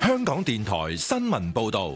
香港電台新聞報道。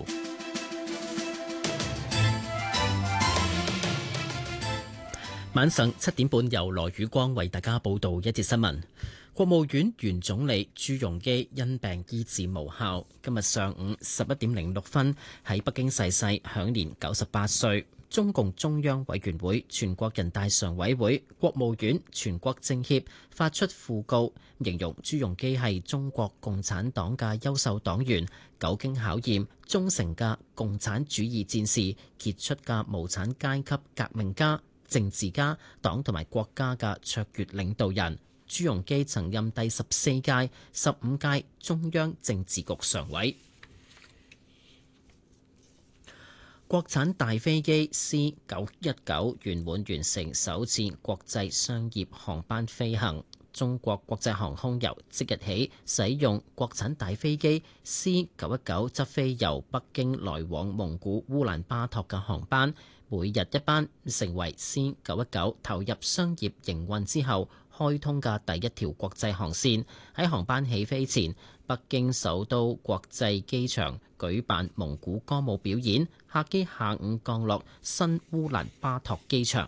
晚上7點半，由羅宇光為大家報道一節新聞。國務院原總理朱鎔基因病醫治無效，今日上午11點06分喺北京逝世，享年98歲。中共中央委員會、全國人大常委會、國務院、全國政協發出訃告，形容朱鎔基係中國共產黨嘅優秀黨員，久經考驗、忠誠嘅共產主義戰士，傑出嘅無產階級革命家、政治家、黨同埋國家嘅卓越領導人。朱鎔基曾任第14屆、15屆中央政治局常委。國產大飛機 C919 圓滿完成首次國際商業航班飛行。中國國際航空由即日起使用國產大飛機 C919 執飛由北京來往蒙古烏蘭巴托嘅航班，每日一班，成為 C919 投入商業營運之後開通嘅第一條國際航線。喺航班起飛前，北京首都國際機場舉辦蒙古歌舞表演，客機下午降落新烏蘭巴托機場。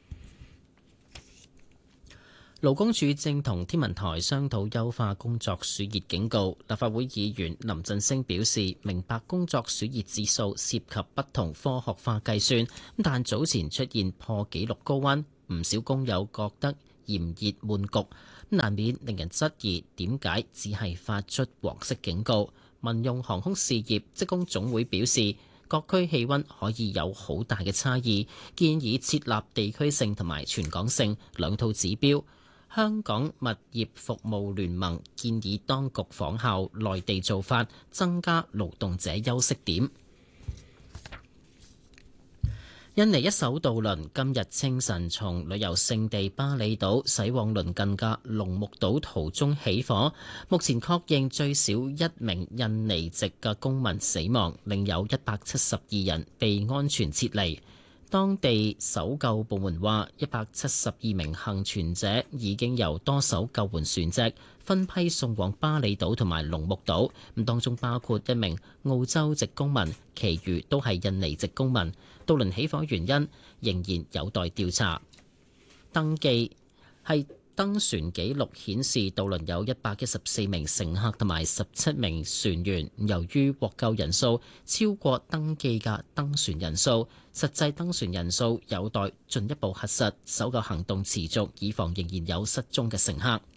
勞工處正同天文台商討優化工作暑熱警告。立法會議員林振昇表示，明白工作暑熱指數涉及不同科學化計算，但早前出現破紀錄高溫，唔少工友覺得炎熱悶局，難免令人質疑點解只係發出黃色警告。民用航空事業職工總會表示，各區氣溫可以有好大嘅差異，建議設立地區性同埋全港性兩套指標。香港物業服務聯盟建議當局仿效內地做法，增加勞動者休息點。印尼一艘渡輪今日清晨從旅遊勝地巴厘島駛往鄰近嘅龍目島途中起火，目前確認最少1名印尼籍嘅公民死亡，另有172人被安全撤離。當地搜救部門話，172名幸存者已經由多艘救援船隻分批送往巴厘島同埋龍目島，咁當中包括1名澳洲籍公民，其餘都係印尼籍公民。渡輪起火原因仍然有待調查。登船記錄顯示，渡輪有114名乘客同埋17名船員。由於獲救人數超過登記嘅登船人數，實際登船人數有待進一步核實。搜救行動持續，以防仍然有失蹤嘅乘客。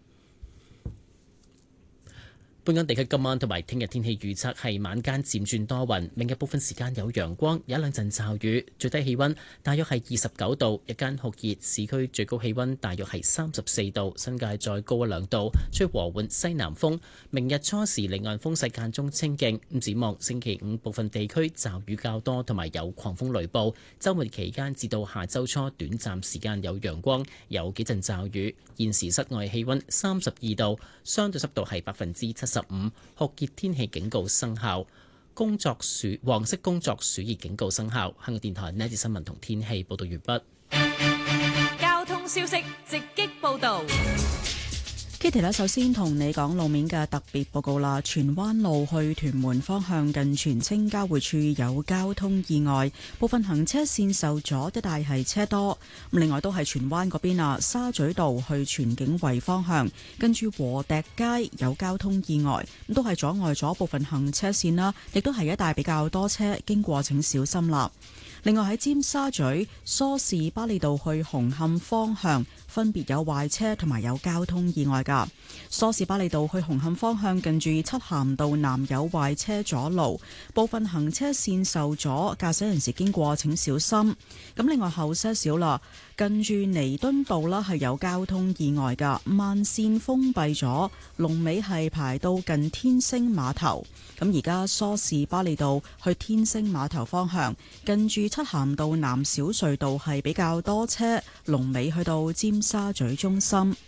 本港地區今晚同埋聽日天氣預測係晚間漸轉多雲，明日部分時間有陽光，有一兩陣驟雨，最低氣溫大約係29度，日間酷熱，市區最高氣溫大約係34度，新界再高1-2度，吹和緩西南風。明日初時離岸風勢間中清勁，展望星期五部分地區驟雨較多，同埋有狂風雷暴。週末期間至到下週初短暫時間有陽光，有幾陣驟雨。現時室外氣溫32度，相對濕度係75%。酷熱天氣警告生效，黃色工作暑熱警告生效。香港電台呢節新聞同天氣報道完畢。 交通消息直擊報道。 Kitty 咧，首先同你講路面嘅特別報告啦。荃灣路去屯門方向近荃青交匯處有交通意外，部分行車線受阻，一帶係車多。另外都係荃灣嗰邊啊，沙咀道去荃景圍方向跟住禾輋街有交通意外，都係阻礙咗部分行車線啦，亦都係一帶比較多車，經過請小心啦。另外喺尖沙咀梳士巴利道去紅磡方向分別有壞車同埋有交通意外噶。梳士巴利道去紅磡方向近住漆咸道南有壞車阻路，部分行車線受阻，駕駛人士經過請小心。咁另外後些少啦，近住彌敦道啦係有交通意外噶，慢線封閉咗，龍尾係排到近天星碼頭。咁而家梳士巴利道去天星碼頭方向近住漆咸道南小隧道係比較多車，龍尾去到尖沙咀中心。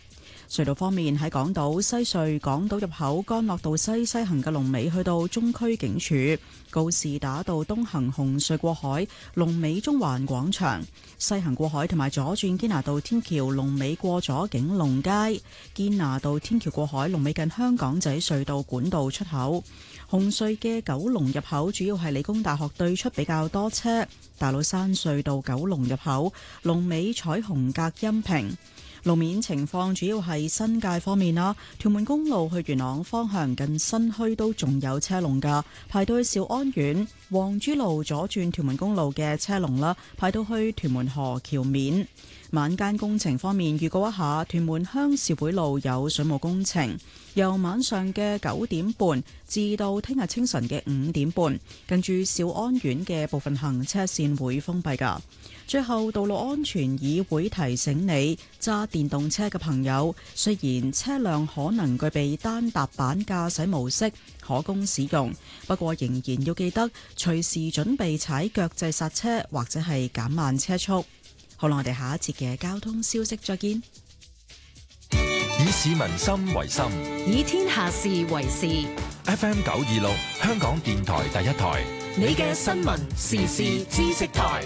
隧道方面，喺港島西隧港島入口干諾道西行嘅龍尾去到中區警署，告士打道東行紅隧過海龍尾中環廣場，西行過海同埋左轉堅拿道天橋龍尾過咗景隆街，堅拿道天橋過海龍尾近香港仔隧道管道出口。紅隧嘅九龍入口主要係理工大學對出比較多車，大老山隧道九龍入口龍尾彩虹隔音屏。路面情況主要係新界方面啦，屯門公路去元朗方向近新墟都仲有車龍噶，排到去兆安苑。黃珠路左轉屯門公路嘅車龍啦，排到去屯門河橋面。晚間工程方面，預告一下，屯門鄉事會路有水務工程，由晚上嘅9點半至到聽日清晨嘅5點半，近住兆安苑嘅部分行車線會封閉噶。最後，道路安全議會提醒你，揸電動車嘅朋友，雖然車輛可能具備單踏板駕駛模式可供使用，不過仍然要記得隨時準備踩腳掣剎車或者係減慢車速。好啦，我哋下一節嘅交通消息再見。 以市民心為心， 以天下事為事。 FM 926香港電台第一台， 你嘅新聞時事知識台。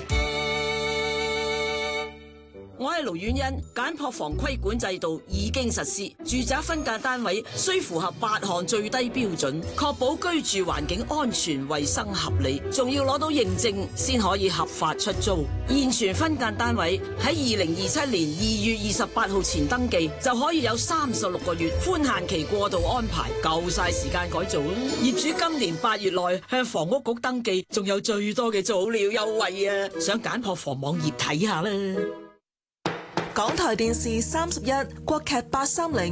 我係盧婉欣，簡樸房規管制度已經實施，住宅分間單位需符合8項最低標準，確保居住環境安全、衛生合理，仲要攞到認證先可以合法出租。現存分間單位喺2027年2月28號前登記，就可以有36個月寬限期過渡安排，夠晒時間改造啦。業主今年8月內向房屋局登記，仲有最多嘅早鳥優惠啊！上簡樸房網頁睇下啦。 港台電視31國劇830